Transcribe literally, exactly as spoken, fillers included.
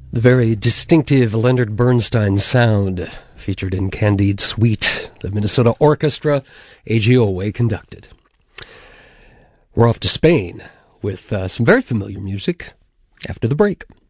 The very distinctive Leonard Bernstein sound featured in Candide Suite, the Minnesota Orchestra, A G Owe conducted. We're off to Spain with uh, some very familiar music after the break.